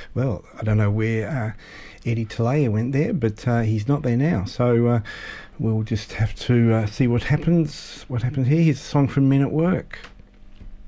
well, I don't know where Eddie Talea went there, but he's not there now. So we'll just have to see what happens. What happens here? Here's a song from Men at Work.